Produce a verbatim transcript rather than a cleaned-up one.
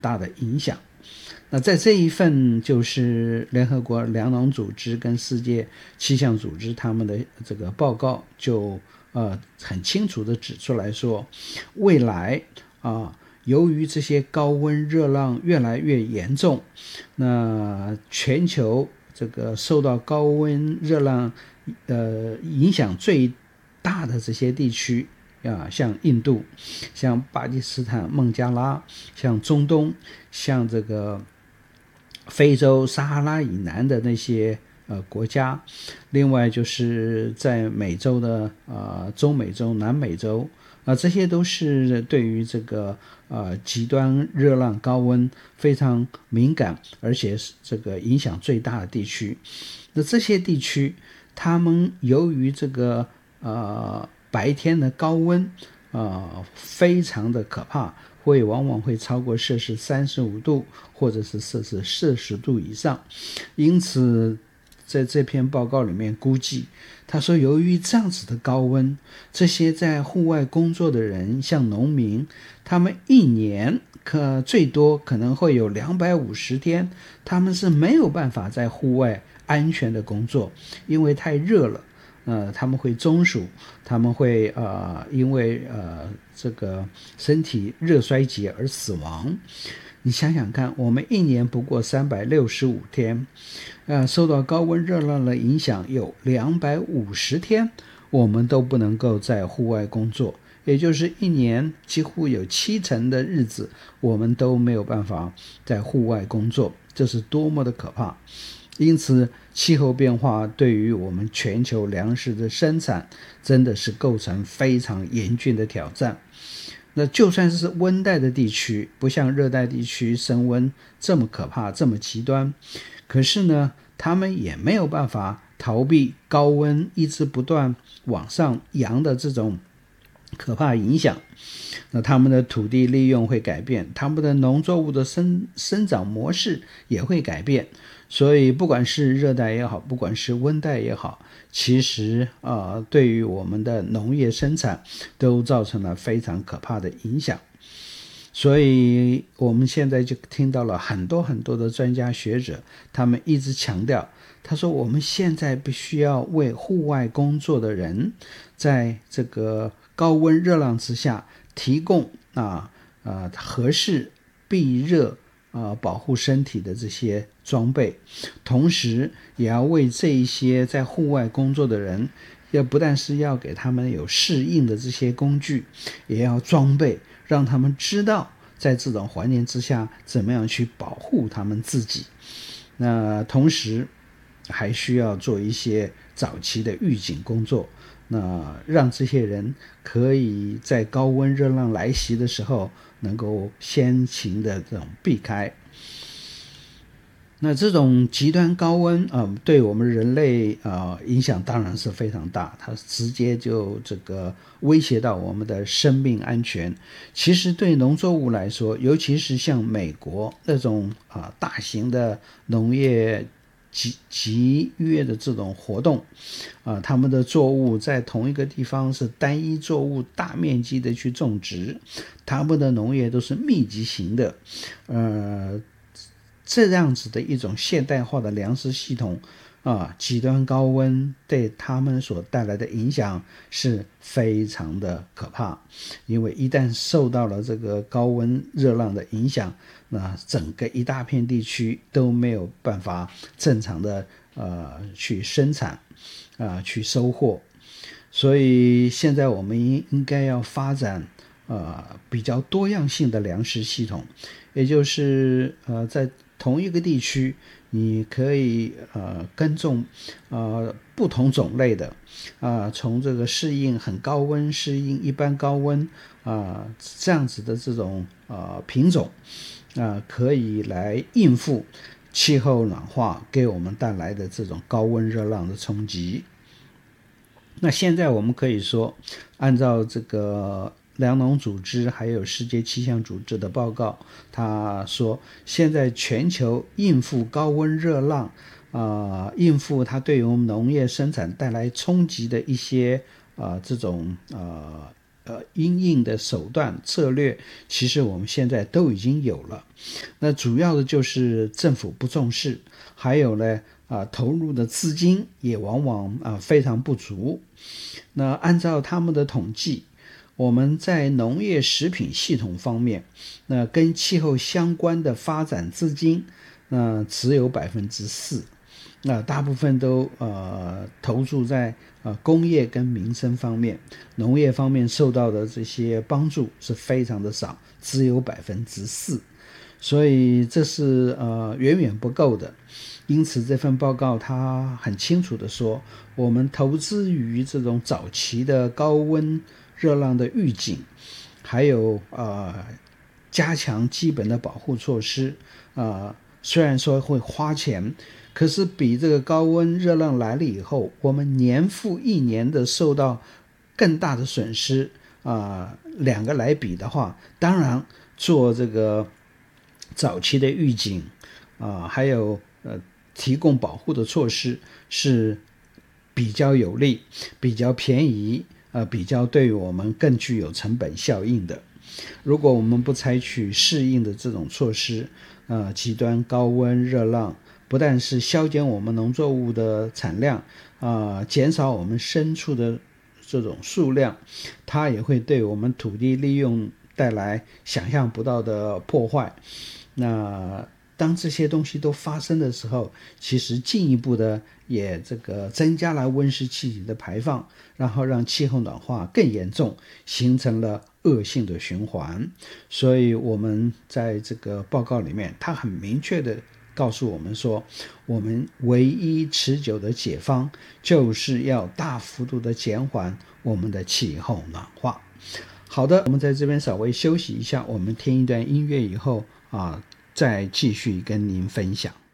大的影响。那在这一份就是联合国粮农组织跟世界气象组织他们的这个报告就呃很清楚的指出来说，未来啊，由于这些高温热浪越来越严重，那全球这个受到高温热浪呃影响最大的这些地区啊，像印度、像巴基斯坦孟加拉、像中东、像这个非洲撒哈拉以南的那些呃国家，另外就是在美洲的呃中美洲、南美洲啊、呃，这些都是对于这个呃极端热浪高温非常敏感，而且是这个影响最大的地区。那这些地区，他们由于这个呃白天的高温呃非常的可怕，会往往会超过摄氏三十五度，或者是摄氏四十度以上。因此，在这篇报告里面估计，他说，由于这样子的高温，这些在户外工作的人，像农民，他们一年可最多可能会有两百五十天，他们是没有办法在户外安全的工作，因为太热了。呃，他们会中暑，他们会呃因为呃这个身体热衰竭而死亡。你想想看，我们一年不过三百六十五天，呃，受到高温热浪的影响有两百五十天，我们都不能够在户外工作，也就是一年几乎有七成的日子，我们都没有办法在户外工作，这是多么的可怕！因此，气候变化对于我们全球粮食的生产真的是构成非常严峻的挑战。那就算是温带的地区，不像热带地区升温这么可怕，这么极端，可是呢，他们也没有办法逃避高温一直不断往上扬的这种可怕影响。那他们的土地利用会改变，他们的农作物的生生长模式也会改变。所以不管是热带也好，不管是温带也好，其实啊、呃，对于我们的农业生产都造成了非常可怕的影响。所以我们现在就听到了很多很多的专家学者，他们一直强调，他说我们现在必须要为户外工作的人，在这个高温热浪之下提供啊啊合适避热啊保护身体的这些装备，同时也要为这一些在户外工作的人，要不但是要给他们有适应的这些工具，也要装备，让他们知道在这种环境之下怎么样去保护他们自己。那同时还需要做一些早期的预警工作，那让这些人可以在高温热浪来袭的时候能够先行的这种避开。那这种极端高温啊、呃，对我们人类啊、呃、影响当然是非常大，它直接就这个威胁到我们的生命安全。其实对农作物来说，尤其是像美国那种啊、呃、大型的农业集集约的这种活动啊、呃，他们的作物在同一个地方是单一作物大面积的去种植，他们的农业都是密集型的，呃。这样子的一种现代化的粮食系统啊，极端高温对他们所带来的影响是非常的可怕。因为一旦受到了这个高温热浪的影响，那整个一大片地区都没有办法正常的呃去生产啊、呃、去收获。所以现在我们应该要发展呃比较多样性的粮食系统，也就是呃在同一个地区，你可以呃耕种呃不同种类的啊、呃，从这个适应很高温、适应一般高温啊、呃、这样子的这种呃品种啊、呃，可以来应付气候暖化给我们带来的这种高温热浪的冲击。那现在我们可以说，按照这个粮农组织还有世界气象组织的报告，他说现在全球应付高温热浪啊、呃，应付它对于我们农业生产带来冲击的一些啊、呃、这种呃呃因应的手段策略，其实我们现在都已经有了。那主要的就是政府不重视，还有呢啊投入的资金也往往啊非常不足。那按照他们的统计，我们在农业食品系统方面，那跟气候相关的发展资金，那只有百分之四。那大部分都呃投注在呃工业跟民生方面，农业方面受到的这些帮助是非常的少，只有百分之四，所以这是呃远远不够的。因此这份报告它很清楚的说，我们投资于这种早期的高温热浪的预警，还有呃加强基本的保护措施，呃虽然说会花钱，可是比这个高温热浪来了以后，我们年复一年的受到更大的损失啊、呃，两个来比的话，当然做这个早期的预警啊、呃，还有呃提供保护的措施是比较有利、比较便宜，呃，比较对我们更具有成本效应的。如果我们不采取适应的这种措施，呃，极端高温热浪不但是削减我们农作物的产量，啊、呃，减少我们牲畜的这种数量，它也会对我们土地利用带来想象不到的破坏。那当这些东西都发生的时候，其实进一步的也这个增加了温室气体的排放，然后让气候暖化更严重，形成了恶性的循环。所以我们在这个报告里面，它很明确的告诉我们说，我们唯一持久的解方就是要大幅度的减缓我们的气候暖化。好的，我们在这边稍微休息一下，我们听一段音乐以后啊，再继续跟您分享。